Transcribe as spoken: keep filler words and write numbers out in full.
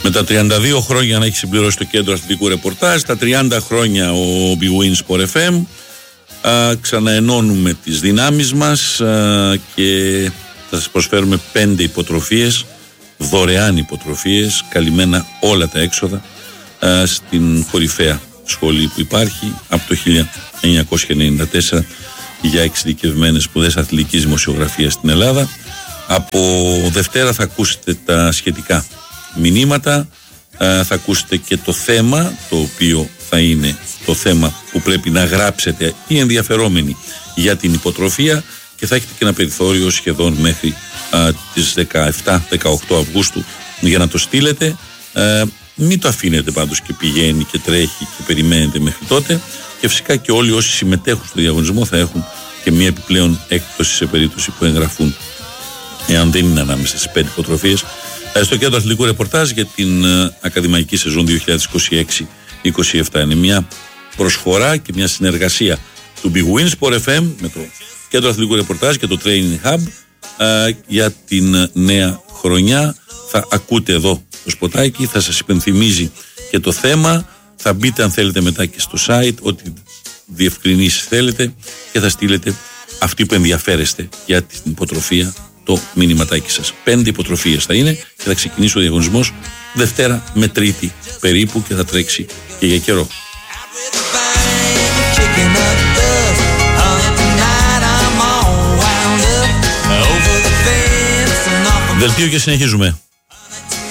Με τα τριάντα δύο χρόνια να έχει συμπληρώσει το κέντρο αθλητικού ρεπορτάζ, τα τριάντα χρόνια ο Big Win Sport εφ εμ. Α, ξαναενώνουμε τις δυνάμεις μας α, και θα σας προσφέρουμε πέντε υποτροφίες, δωρεάν υποτροφίες, καλυμμένα όλα τα έξοδα α, στην κορυφαία σχολή που υπάρχει από το χίλια εννιακόσια ενενήντα τέσσερα για εξειδικευμένες σπουδές αθλητικής δημοσιογραφίας στην Ελλάδα. Από Δευτέρα θα ακούσετε τα σχετικά μηνύματα, α, θα ακούσετε και το θέμα, το οποίο θα είναι το θέμα που πρέπει να γράψετε οι ενδιαφερόμενοι για την υποτροφία, και θα έχετε και ένα περιθώριο σχεδόν μέχρι α, τις δεκαεπτά δεκαοκτώ Αυγούστου για να το στείλετε. Α, μην το αφήνετε πάντως και πηγαίνει και τρέχει και περιμένετε μέχρι τότε, και φυσικά και όλοι όσοι συμμετέχουν στο διαγωνισμό θα έχουν και μια επιπλέον έκπτωση σε περίπτωση που εγγραφούν, εάν δεν είναι ανάμεσα στις πέντε υποτροφίες, στο κέντρο αθλητικού ρεπορτάζ για την ακαδημαϊκή σεζόν δύο χιλιάδες είκοσι έξι είκοσι επτά. Είναι μια προσφορά και μια συνεργασία του Big Win Sport εφ εμ με το κέντρο αθλητικού ρεπορτάζ και το Training Hub α, για την νέα χρονιά. Θα ακούτε εδώ το σποτάκι, θα σας υπενθυμίζει και το θέμα. Θα μπείτε αν θέλετε μετά και στο site, ό,τι διευκρινήσεις θέλετε, και θα στείλετε αυτοί που ενδιαφέρεστε για την υποτροφία το μηνυματάκι σας. Πέντε υποτροφίες θα είναι και θα ξεκινήσει ο διαγωνισμός Δευτέρα με Τρίτη περίπου και θα τρέξει και για καιρό. Δελτίο και συνεχίζουμε.